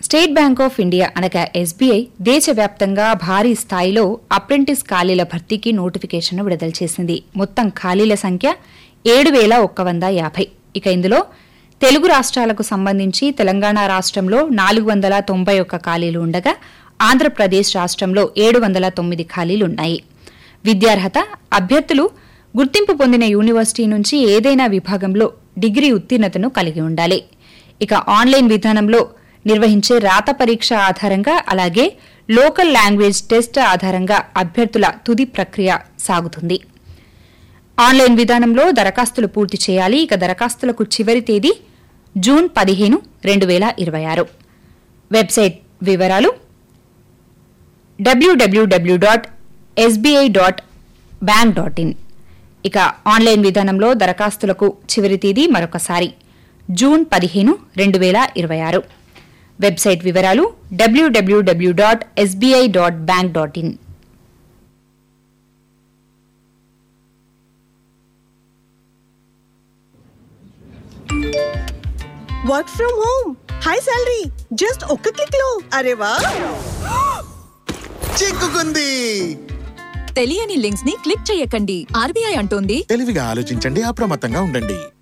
State bank of India అనగా SBI దేశవ్యాప్తంగా భారీ స్థాయిలో అప్రెంటిస్ ఖాళీల భర్తీకి నోటిఫికేషన్ విడుదల చేసింది. మొత్తం ఖాళీల సంఖ్య 7,150. ఇక ఇందులో తెలుగు రాష్ట్రాలకు సంబంధించి తెలంగాణ రాష్ట్రంలో 491 ఖాళీలు ఉండగా ఆంధ్రప్రదేశ్ రాష్ట్రంలో 709 ఖాళీలున్నాయి. విద్యార్హత అభ్యర్థులు గుర్తింపు పొందిన యూనివర్సిటీ నుంచి ఏదైనా విభాగంలో డిగ్రీ ఉత్తీర్ణతను కలిగి ఉండాలి. ఇక ఆన్లైన్ విధానంలో నిర్వహించే రాత పరీక్ష ఆధారంగా అలాగే లోకల్ లాంగ్వేజ్ టెస్ట్ ఆధారంగా అభ్యర్థుల తుది ప్రక్రియ సాగుతుంది. ఆన్లైన్ విధానంలో దరఖాస్తులు పూర్తి చేయాలి. ఇక దరఖాస్తులకు చివరి తేదీ జూన్ 15, 2026. వెబ్సైట్ వివరాలు www.sbi.bank.in. ఇక ఆన్లైన్ విధానంలో దరఖాస్తులకు చివరి తేదీ మరొకసారి జూన్ 15, 2026. వెబ్సైట్ వివరాలు www.sbi.bank.in. Work from home, high salary, just ఒక్క క్లిక్ లో. అరే వా, చిక్కుకుంది. తెలియని లింక్స్ ని క్లిక్ చేయకండి. ఆర్బీఐ అంటోంది, తెలివిగా ఆలోచించండి, అప్రమత్తంగా ఉండండి.